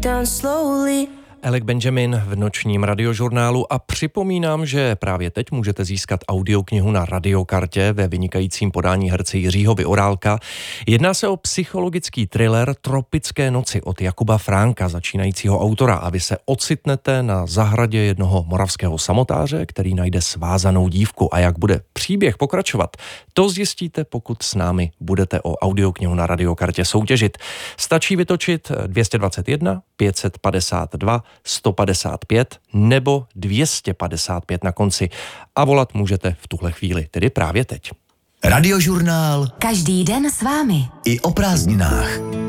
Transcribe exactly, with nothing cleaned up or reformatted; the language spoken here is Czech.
down slowly. Alec Benjamin v nočním radiožurnálu a připomínám, že právě teď můžete získat audioknihu na radiokartě ve vynikajícím podání herce Jiřího Vyorálka. Jedná se o psychologický thriller Tropické noci od Jakuba Fránka, začínajícího autora, a vy se ocitnete na zahradě jednoho moravského samotáře, který najde svázanou dívku, a jak bude příběh pokračovat, to zjistíte, pokud s námi budete o audioknihu na radiokartě soutěžit. Stačí vytočit dvě stě dvacet jedna pět set padesát dva sto padesát pět nebo dvě stě padesát pět na konci a volat můžete v tuhle chvíli, tedy právě teď. Radiožurnál. Každý den s vámi. I o prázdninách.